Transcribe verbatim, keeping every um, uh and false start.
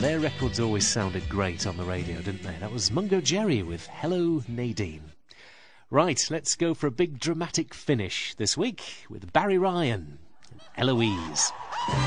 their records always sounded great on the radio, didn't they? That was Mungo Jerry with Hello Nadine. Right, let's go for a big dramatic finish this week with Barry Ryan and Eloise.